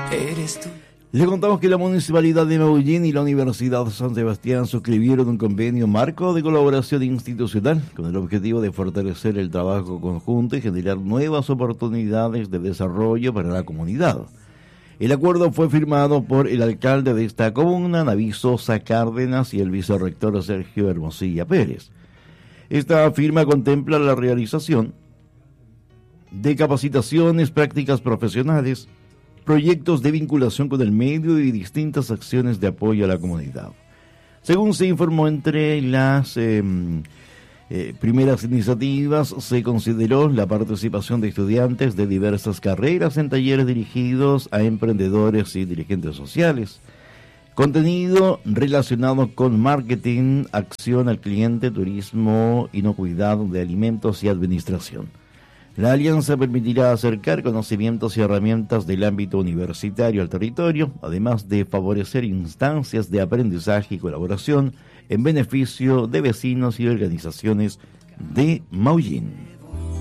Eres tú. Le contamos que la Municipalidad de Maullín y la Universidad de San Sebastián suscribieron un convenio marco de colaboración institucional con el objetivo de fortalecer el trabajo conjunto y generar nuevas oportunidades de desarrollo para la comunidad. El acuerdo fue firmado por el alcalde de esta comuna, Naví Sosa Cárdenas, y el vicerrector Sergio Hermosilla Pérez. Esta firma contempla la realización de capacitaciones, prácticas profesionales, proyectos de vinculación con el medio y distintas acciones de apoyo a la comunidad. Según se informó, entre las primeras iniciativas se consideró la participación de estudiantes de diversas carreras en talleres dirigidos a emprendedores y dirigentes sociales, contenido relacionado con marketing, acción al cliente, turismo, inocuidad de alimentos y administración. La alianza permitirá acercar conocimientos y herramientas del ámbito universitario al territorio, además de favorecer instancias de aprendizaje y colaboración en beneficio de vecinos y organizaciones de Maullín.